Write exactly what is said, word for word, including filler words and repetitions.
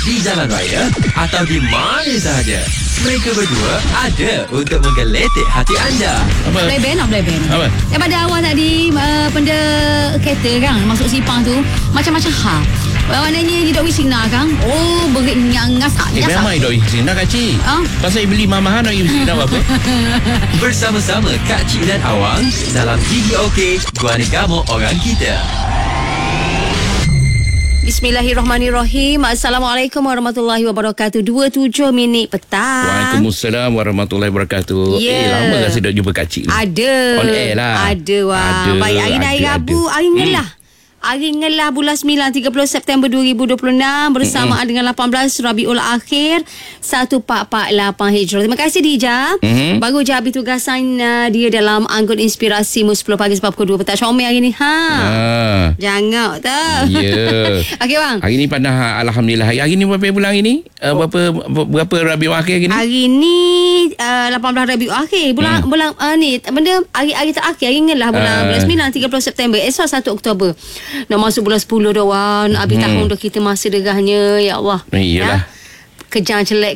di jalan raya atau di mana sahaja, mereka berdua ada untuk menggeletek hati anda. Apa? Play band nak play band. Apa? Daripada awal tadi uh, benda kereta kan masuk simpang tu macam-macam hal. Maknanya dia dok Wisina kan. Oh, beringat ngasak Eh, ngasak. memang dok isi nak kacik. Ha? Pasal beli mamahan dok isi nak apa? Bersama-sama Kak Cik dan Awang dalam G G O K Gua Kamu Orang Kita. Bismillahirrahmanirrahim. Assalamualaikum warahmatullahi wabarakatuh. dua puluh tujuh minit petang. Waalaikumsalam warahmatullahi wabarakatuh. Ya. Eh, lama dah saya dok jumpa kacik ni. Ada. On air lah. Ada wah. Ada, Baik, hari ni hari ada, Rabu, ada. hari ngelah. Hari ngelah bulan sembilan, tiga puluh September dua ribu dua puluh enam bersamaan mm-hmm. dengan lapan belas Rabiul Akhir seribu empat ratus empat puluh lapan Hijrah. Terima kasih Dija. Mm-hmm. Baru je habis tugasan uh, dia dalam Anggun Inspirasi mu sepuluh pagi sampai pukul dua petang. Comel hari ni. Ha. Ah. Jangan tak. Ya. Yeah. Okey bang. Hari ni pandang alhamdulillah. Hari, hari ni berapa bulan hari ni? Uh, berapa berapa Rabiul Akhir hari ni? Hari ni uh, lapan belas Rabiul Akhir. Bulan hmm. bulan uh, ni benda hari-hari terakhir hari ngelah bulan Uh. bulan sembilan, tiga puluh September. Esok satu Oktober. Nak masuk bulan sepuluh dah wan. Habis hmm. tahun dah kita masa derahnya. Ya Allah. Iyalah. Ya? Kejang celek